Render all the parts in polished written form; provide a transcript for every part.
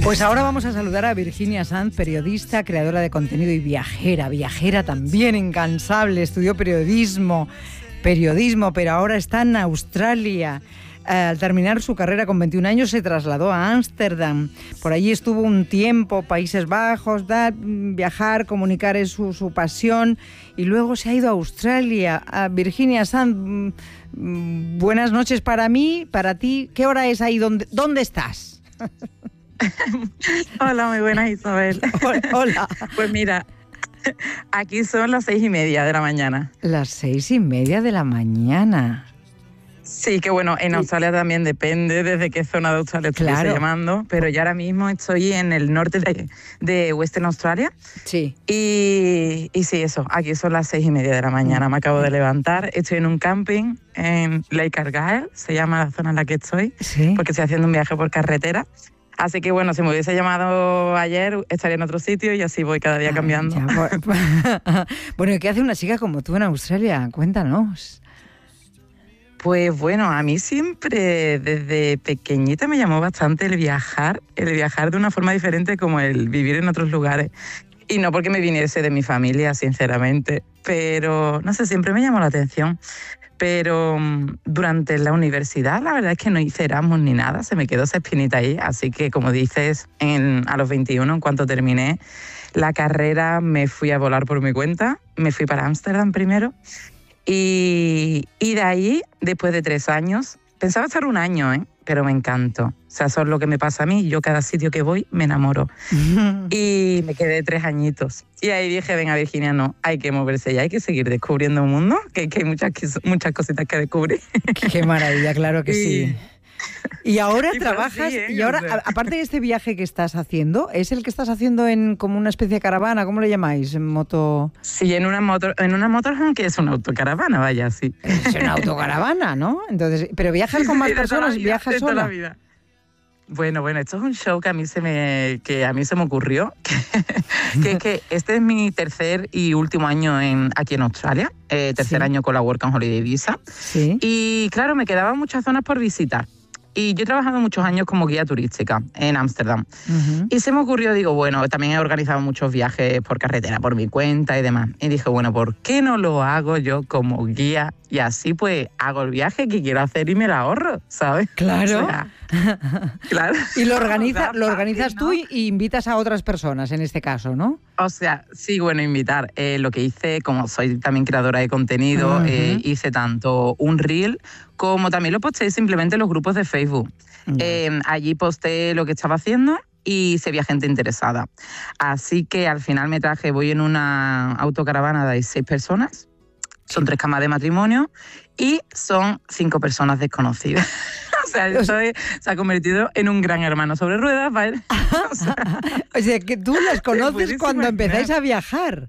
Pues ahora vamos a saludar a Virginia Sanz, periodista, creadora de contenido y viajera también, incansable, estudió periodismo, pero ahora está en Australia. Al terminar su carrera con 21 años se trasladó a Ámsterdam. Por allí estuvo un tiempo, Países Bajos, viajar, comunicar es su pasión, y luego se ha ido a Australia. Virginia Sanz, buenas noches para mí, para ti. ¿Qué hora es ahí? ¿Dónde estás? Hola, muy buenas, Isabel. Hola. Pues mira, aquí son las 6:30 de la mañana. Las 6:30 de la mañana. Sí, que bueno, en Australia también depende desde qué zona de Australia estuviese llamando, pero yo ahora mismo estoy en el norte de Western Australia. Sí. Y sí, eso, aquí son las 6:30 de la mañana, me acabo de levantar, estoy en un camping en Lake Argyle, se llama la zona en la que estoy, ¿Sí? Porque estoy haciendo un viaje por carretera. Así que bueno, si me hubiese llamado ayer, estaría en otro sitio y así voy cada día cambiando. Bueno, ¿y qué hace una chica como tú en Australia? Cuéntanos. Pues bueno, a mí siempre desde pequeñita me llamó bastante el viajar de una forma diferente, como el vivir en otros lugares. Y no porque me viniese de mi familia, sinceramente, pero no sé, siempre me llamó la atención. Pero durante la universidad la verdad es que no hice Erasmus ni nada, se me quedó esa espinita ahí. Así que, como dices, a los 21, en cuanto terminé la carrera, me fui a volar por mi cuenta. Me fui para Ámsterdam primero. Y de ahí, después de 3 años, pensaba estar 1 año, pero me encantó. O sea, eso es lo que me pasa a mí. Yo cada sitio que voy me enamoro. Y me quedé 3 añitos. Y ahí dije, venga, Virginia, no, hay que moverse ya, hay que seguir descubriendo un mundo, que hay muchas cositas que descubrir. Qué maravilla, claro que sí. Y ahora trabajas, sí, y ahora, aparte de este viaje que estás haciendo, ¿es el que estás haciendo en como una especie de caravana? ¿Cómo le llamáis? ¿En moto? Sí, en una motorhome, que es una autocaravana, vaya, sí. Es una autocaravana, ¿no? Entonces, ¿pero viajas con más personas? ¿Viajas sola? Bueno, esto es un show que a mí se me ocurrió, que es que este es mi tercer y último año aquí en Australia, tercer año con la Work and Holiday Visa. Sí. Y claro, me quedaban muchas zonas por visitar. Y yo he trabajado muchos años como guía turística en Ámsterdam. Y se me ocurrió, digo, bueno, también he organizado muchos viajes por carretera, por mi cuenta y demás. Y dije, bueno, ¿por qué no lo hago yo como guía? Y así pues hago el viaje que quiero hacer y me lo ahorro, ¿sabes? Claro. O sea, claro. Y lo organizas tú y invitas a otras personas en este caso, ¿no? O sea, sí, bueno, invitar. Lo que hice, como soy también creadora de contenido, hice tanto un reel como también lo posté simplemente en los grupos de Facebook. Allí posté lo que estaba haciendo y se veía gente interesada. Así que al final voy en una autocaravana de 6 personas, son 3 camas de matrimonio y son 5 personas desconocidas. O sea, esto se ha convertido en un gran hermano sobre ruedas, ¿vale? O sea, que tú las conoces cuando empezáis a viajar.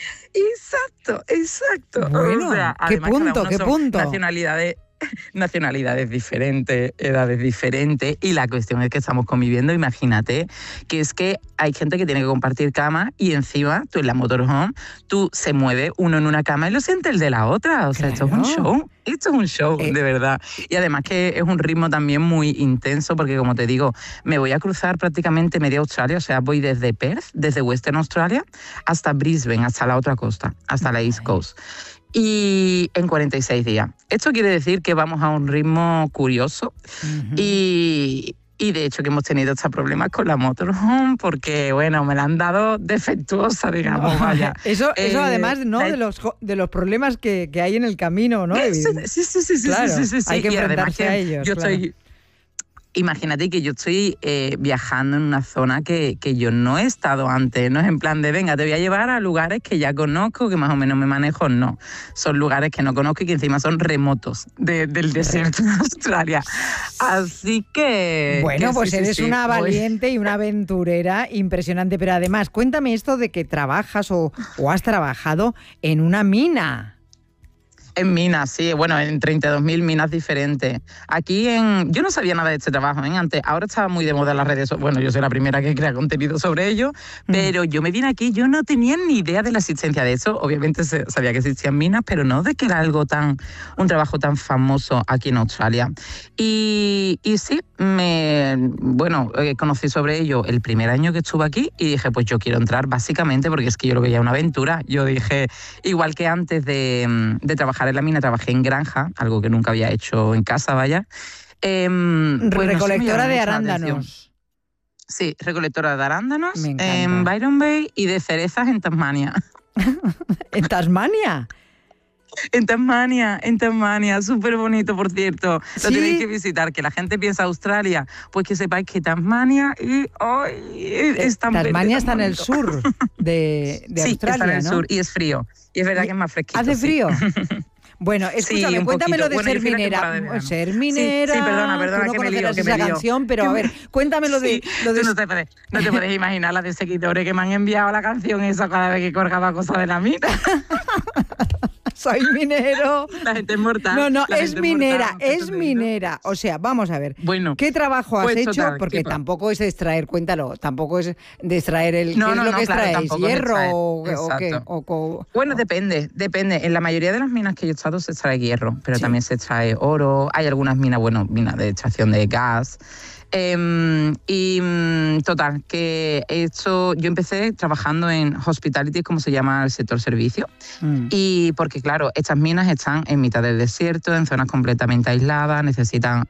Exacto. Bueno, o sea, ¿qué además, punto? Nacionalidades diferentes, edades diferentes, y la cuestión es que estamos conviviendo. Imagínate que es que hay gente que tiene que compartir cama y encima tú en la motorhome, tú se mueve uno en una cama y lo siente el de la otra. O sea, claro. Esto es un show, de verdad. Y además que es un ritmo también muy intenso porque, como te digo, me voy a cruzar prácticamente media Australia. O sea, voy desde Perth, desde Western Australia, hasta Brisbane, hasta la otra costa, hasta la East Coast. Y en 46 días. Esto quiere decir que vamos a un ritmo curioso y de hecho que hemos tenido estos problemas con la motorhome porque, bueno, me la han dado defectuosa, digamos, vaya. Eso además, ¿no? De los problemas que hay en el camino, ¿no? Sí. Claro, sí. hay que y enfrentarse a ellos. Imagínate que yo estoy viajando en una zona que yo no he estado antes. No es en plan de, venga, te voy a llevar a lugares que ya conozco, que más o menos me manejo. No, son lugares que no conozco y que encima son remotos del desierto de Australia. Así que... Bueno, pues sí, eres una valiente y una aventurera impresionante. Pero además, cuéntame esto de que trabajas o has trabajado en una mina. En minas, sí, bueno, en 32.000 minas diferentes. Aquí yo no sabía nada de este trabajo, antes. Ahora estaba muy de moda las redes, bueno, yo soy la primera que crea contenido sobre ello, pero yo me vine aquí, yo no tenía ni idea de la existencia de eso. Obviamente sabía que existían minas, pero no de que era un trabajo tan famoso aquí en Australia. Y sí, conocí sobre ello el primer año que estuve aquí y dije, pues yo quiero entrar básicamente porque es que yo lo veía una aventura. Yo dije, igual que antes de trabajar en la mina, trabajé en granja, algo que nunca había hecho en casa, vaya. Recolectora de arándanos. Sí, recolectora de arándanos en Byron Bay y de cerezas en Tasmania. ¿En Tasmania? En Tasmania, súper bonito, por cierto. Lo tenéis que visitar, que la gente piensa Australia, pues que sepáis que Tasmania es tan Tasmania está en el bonito. sur de Australia, está en el ¿no? sur y es frío. Y es verdad que es más fresquito. ¿Hace frío? Bueno, escúchame, sí, cuéntame lo de ser minera. Ser minera. Sí, perdona, tú no que me lío, esa canción, pero a ver, cuéntame lo de... Tú no te puedes imaginar la de seguidores que me han enviado la canción esa cada vez que colgaba cosas de la mina. Soy minero. La gente es mortal. No, es minera. O sea, vamos a ver. Bueno, ¿qué trabajo has hecho? Total, porque tampoco es de extraer, cuéntalo, tampoco es de extraer ¿qué es lo que extraéis? ¿Hierro o qué? Bueno, depende. En la mayoría de las minas que yo he estado se extrae hierro, pero también se extrae oro. Hay algunas minas, minas de extracción de gas. Total, que yo empecé trabajando en hospitality, como se llama el sector servicio, y porque claro, estas minas están en mitad del desierto, en zonas completamente aisladas, necesitan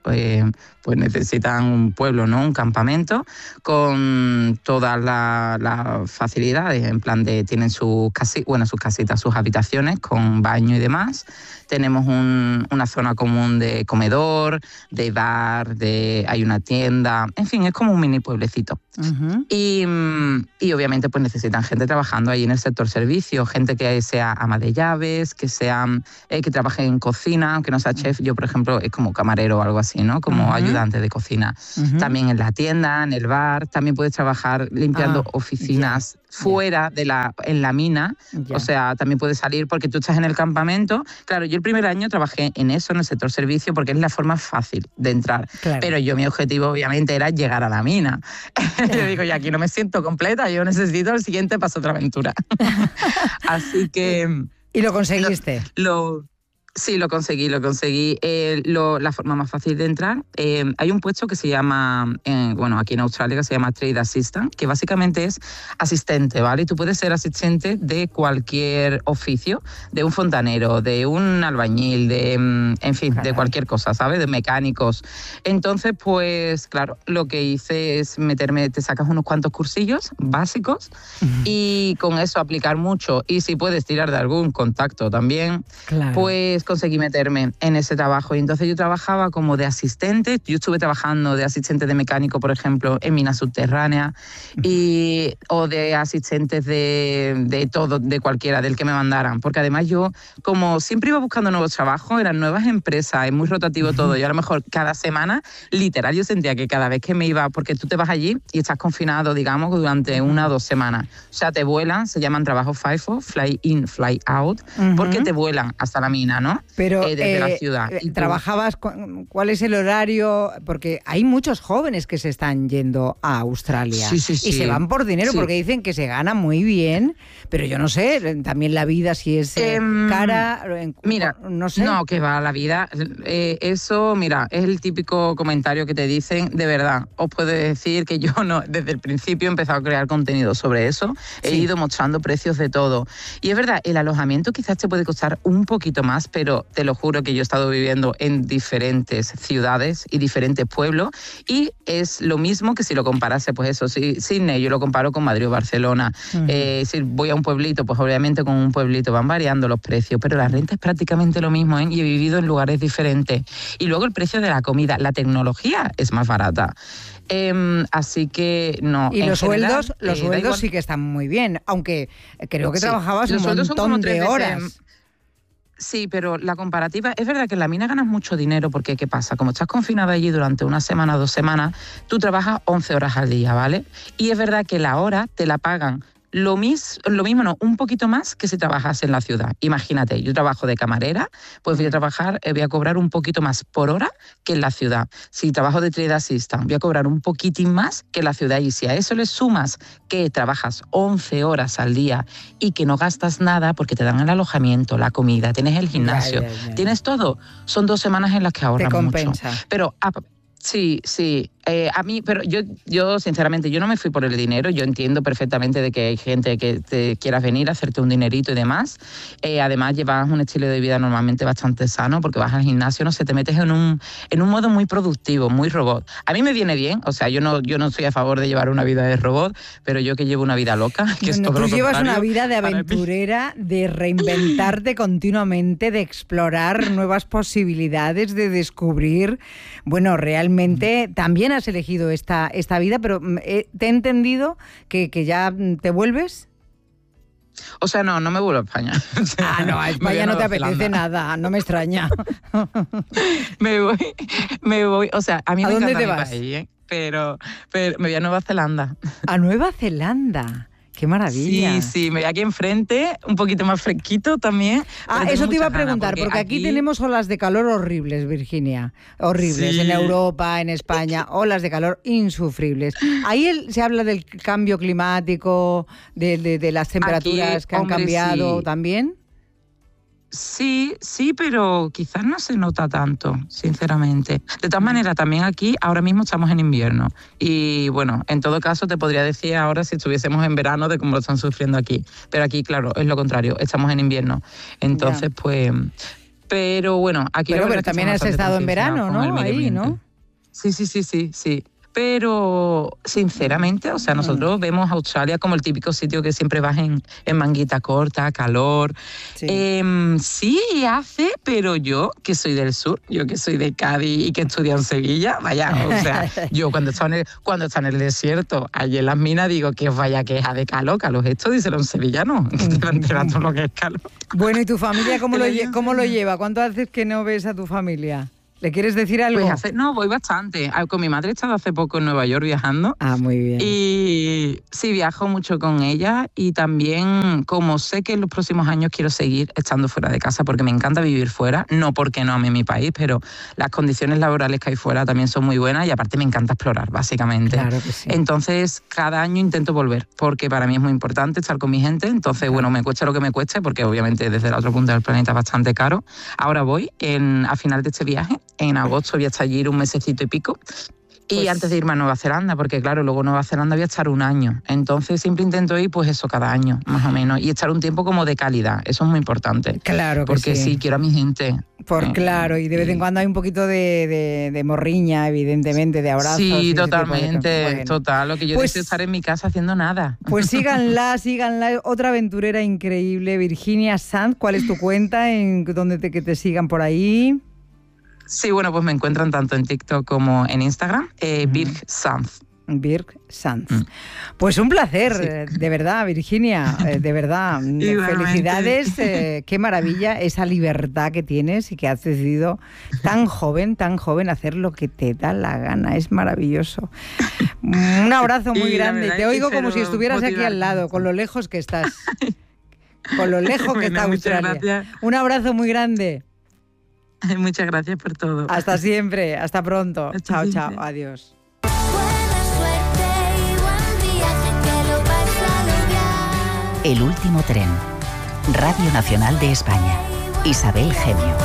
un pueblo, ¿no? Un campamento con todas las facilidades, en plan de tienen sus casitas, sus habitaciones con baño y demás. Tenemos una zona común de comedor, de bar, hay una tienda, en fin, es como un mini pueblecito. Uh-huh. Y obviamente pues necesitan gente trabajando ahí en el sector servicio, gente que sea ama de llaves, que trabaje en cocina, aunque no sea chef. Yo, por ejemplo, es como camarero o algo así, ¿no? Como ayudante de cocina. Uh-huh. También en la tienda, en el bar, también puedes trabajar limpiando oficinas fuera en la mina. O sea, también puedes salir porque tú estás en el campamento. Claro, yo el primer año trabajé en eso, en el sector servicio, porque es la forma fácil de entrar. Claro. Pero mi objetivo obviamente era llegar a la mina. Yo digo, aquí no me siento completa, yo necesito el siguiente paso, otra aventura. Así que... ¿Y lo conseguiste? Sí, lo conseguí. La forma más fácil de entrar, hay un puesto que se llama, aquí en Australia, que se llama Trade Assistant, que básicamente es asistente, ¿vale? Y tú puedes ser asistente de cualquier oficio, de un fontanero, de un albañil, de cualquier cosa, ¿sabes? De mecánicos. Entonces, pues, claro, lo que hice es te sacas unos cuantos cursillos básicos y con eso aplicar mucho. Y si puedes tirar de algún contacto también, pues conseguí meterme en ese trabajo. Y entonces yo trabajaba como de asistente. Yo estuve trabajando de asistente de mecánico, por ejemplo, en minas subterráneas, o de asistentes de todo, de cualquiera, del que me mandaran. Porque además yo, como siempre iba buscando nuevos trabajos, eran nuevas empresas, es muy rotativo todo. Yo a lo mejor cada semana, literal, yo sentía que cada vez que me iba, porque tú te vas allí y estás confinado, digamos, durante 1 o 2 semanas. O sea, te vuelan, se llaman trabajos FIFO, fly in, fly out, porque te vuelan hasta la mina, ¿no? Pero desde la ciudad. ¿Trabajabas? ¿Cuál es el horario? Porque hay muchos jóvenes que se están yendo a Australia y se van por dinero porque dicen que se gana muy bien, pero yo no sé, también la vida si es cara, mira, no sé. No, que va la vida. Eso, mira, es el típico comentario que te dicen. De verdad, os puedo decir que yo desde el principio he empezado a crear contenido sobre eso. He ido mostrando precios de todo. Y es verdad, el alojamiento quizás te puede costar un poquito más, pero te lo juro que yo he estado viviendo en diferentes ciudades y diferentes pueblos y es lo mismo que si lo comparase, pues eso, Sydney, yo lo comparo con Madrid o Barcelona. Si voy a un pueblito, pues obviamente con un pueblito van variando los precios, pero la renta es prácticamente lo mismo, ¿eh? Y he vivido en lugares diferentes. Y luego el precio de la comida, la tecnología es más barata. Así que no. Y los sueldos sí que están muy bien, aunque creo que trabajabas un montón de horas. Sí, pero la comparativa, es verdad que en la mina ganas mucho dinero porque, ¿qué pasa? Como estás confinado allí durante 1 semana, 2 semanas, tú trabajas 11 horas al día, ¿vale? Y es verdad que la hora te la pagan lo mismo no, un poquito más que si trabajas en la ciudad. Imagínate, yo trabajo de camarera, pues voy a cobrar un poquito más por hora que en la ciudad. Si trabajo de trade assistant, voy a cobrar un poquitín más que en la ciudad. Y si a eso le sumas que trabajas 11 horas al día y que no gastas nada porque te dan el alojamiento, la comida, tienes el gimnasio, tienes todo, son 2 semanas en las que ahorras mucho. Te compensa. Pero sí. A mí, pero yo sinceramente, yo no me fui por el dinero. Yo entiendo perfectamente de que hay gente que te quieras venir a hacerte un dinerito y demás. Además, llevas un estilo de vida normalmente bastante sano porque vas al gimnasio, no sé, te metes en un modo muy productivo, muy robot. A mí me viene bien, o sea, yo no soy a favor de llevar una vida de robot, pero yo que llevo una vida loca, que es todo lo contrario. Tú llevas una vida de aventurera, de reinventarte continuamente, de explorar nuevas posibilidades, de descubrir. Bueno, realmente también has elegido esta vida, pero te he entendido que ya te vuelves. O sea, no me vuelvo a España. O sea, no, a España no te apetece nada, no me extraña. me voy, o sea, a mí me encanta mi vas? país, pero me voy a Nueva Zelanda. ¿A Nueva Zelanda? ¡Qué maravilla! Sí, me voy aquí enfrente, un poquito más fresquito también. Eso te iba a preguntar, porque aquí tenemos olas de calor horribles, Virginia. Horribles, sí. En Europa, en España, olas de calor insufribles. Ahí se habla del cambio climático, de las temperaturas aquí, que han cambiado también. Sí, pero quizás no se nota tanto, sinceramente. De todas maneras, también aquí ahora mismo estamos en invierno. Y bueno, en todo caso te podría decir ahora si estuviésemos en verano de cómo lo están sufriendo aquí. Pero aquí, claro, es lo contrario, estamos en invierno. Entonces, pues... Pero bueno, aquí... Pero también has estado en verano, ¿no? Ahí, ¿no? Sí. Pero, sinceramente, o sea, nosotros vemos Australia como el típico sitio que siempre vas en manguita corta, calor. Sí hace, pero yo, que soy del sur, yo que soy de Cádiz y que estudié en Sevilla, vaya, o sea, yo cuando está en el desierto, allí en las minas, digo que vaya queja de calor esto, díselo en sevillano, que te va a enterar todo lo que es calor. Bueno, ¿y tu familia cómo lo lleva? ¿Cuánto haces que no ves a tu familia? ¿Le quieres decir algo? Pues voy bastante. Con mi madre he estado hace poco en Nueva York viajando. Muy bien. Y sí, viajo mucho con ella y también, como sé que en los próximos años quiero seguir estando fuera de casa porque me encanta vivir fuera, no porque no ame mi país, pero las condiciones laborales que hay fuera también son muy buenas y aparte me encanta explorar, básicamente. Claro que sí. Entonces, cada año intento volver porque para mí es muy importante estar con mi gente. Entonces, bueno, me cueste lo que me cueste porque obviamente desde el otro punto del planeta es bastante caro. Ahora voy a final de este viaje. En agosto voy a estar allí un mesecito y pico. Y antes de irme a Nueva Zelanda, porque claro, luego en Nueva Zelanda voy a estar 1 año. Entonces siempre intento ir, pues eso, cada año, más o menos. Y estar un tiempo como de calidad. Eso es muy importante. Claro que porque sí, quiero a mi gente. Claro, y de vez en cuando hay un poquito de morriña, evidentemente, de abrazos. Sí, totalmente, total. Lo que yo deseo es estar en mi casa haciendo nada. Pues síganla. Otra aventurera increíble, Virginia Sanz. ¿Cuál es tu cuenta? Que te sigan por ahí. Sí, bueno, pues me encuentran tanto en TikTok como en Instagram, Virg Sanz. Virg Sanz. Pues un placer, sí. De verdad, Virginia, de verdad. Felicidades, qué maravilla esa libertad que tienes y que has decidido tan joven, hacer lo que te da la gana. Es maravilloso. Un abrazo muy grande. Te oigo como si estuvieras aquí al lado, con lo lejos que estás. Con lo lejos que está Australia. Gracias. Un abrazo muy grande. Muchas gracias por todo. Hasta siempre, hasta pronto. Chao, adiós. El último tren. Radio Nacional de España. Isabel Gemio.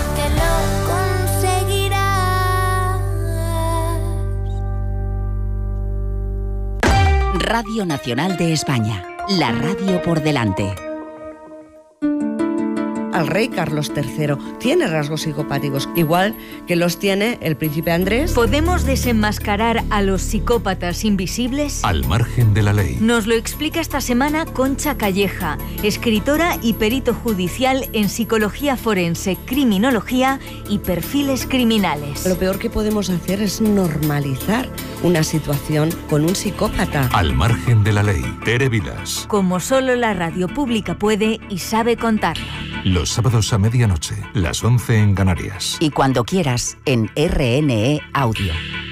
Radio Nacional de España. La radio por delante. Al rey Carlos III tiene rasgos psicopáticos, igual que los tiene el príncipe Andrés. ¿Podemos desenmascarar a los psicópatas invisibles? Al margen de la ley. Nos lo explica esta semana Concha Calleja, escritora y perito judicial en psicología forense, criminología y perfiles criminales. Lo peor que podemos hacer es normalizar una situación con un psicópata. Al margen de la ley. Tere Vilas. Como solo la radio pública puede y sabe contarlo. Los sábados a medianoche, las 11 en Canarias. Y cuando quieras, en RNE Audio.